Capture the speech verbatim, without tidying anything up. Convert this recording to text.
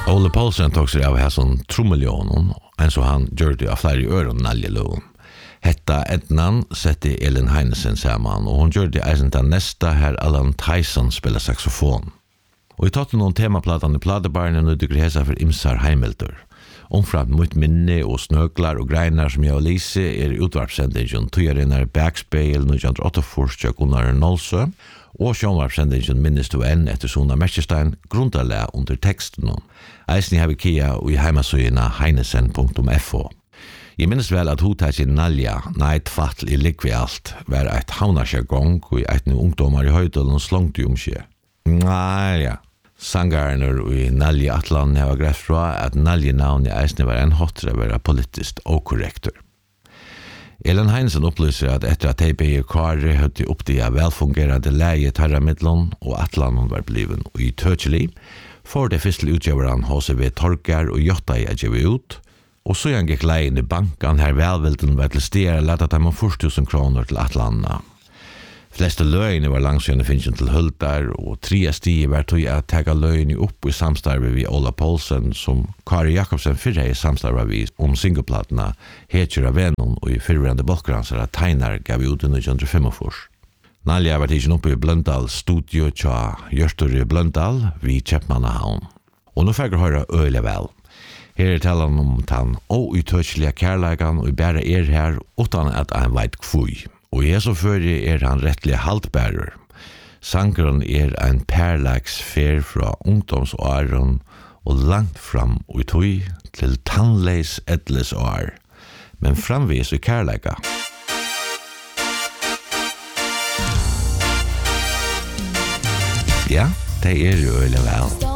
Ole Paulsen tog sig av här som trommeljonen, en så han gjorde det av flere øren naljelån. Hetta Ednan sette Elin Heinesen sammen, og hun gjorde det eisen til nesta her Alan Tyson spiller saxofon. Og vi tatt noen temaplatan i platebarnen og dykker hesa for imsar heimelter. Omframt mot minne og snøglar og greinar som jeg og Lise er utvarpsendingen, tøyarinnar Backspeil nitjan åttaogfyrre Gunnar Nolsø, og sjånvarpsendingen minnes du enn etter Sona Merkestein grundarlega under teksten. Eisen har vi kia og i heimasøyina heinesen punktum f o. Jeg minnes vel at hotaget Nalja, nei tfattel i likvi alt, var et havnasjargong og et nu ungdomar i høydelen slångt i omskje. Nei, ja. Sangarner i Nalja Atlan har greit fra at Nalje-navn i eisne var en hotre være politisk okorrektor. Elin Heinesen opplyser at etter at T B i Kari høtte opp de velfungerende leie tarramidlån og Atlanen var bliven i tøtjelig, for det første utgjøveren H C V Torgar og Jotta i Adjøve ut, og så han gikk leien i banken her velvilden var til steder lettet dem om fyrre tusen kroner til Atlanta. Fleste løgene var langsjønne finnes til Hultar, og tre stier var tog at tega løgene opp i samstarve vi Ola Paulsen, som Kari Jakobsen fyrre i samstarve vi om singleplatene Hetjer av Venon og i fyrrende bolkranser at Teinar gav ut i nitjan femogfyrre. Nalja var tidsen oppe i Bløndal studio tja Gjørstor i Bløndal vi Kjeppmannahavn. Og nå fikk jeg høre øyelig vel. Her er talen om tann og utøtslige kærlegan og bare er her utan at han veit kvui. Og jeg så føri er han rettelig haltbærer. Sangren er en perlags fer fra ungdomsåren og langt fram og tøy til tannleis edles år, men framvis i kærlega. Ja, det er jo øyelig vel.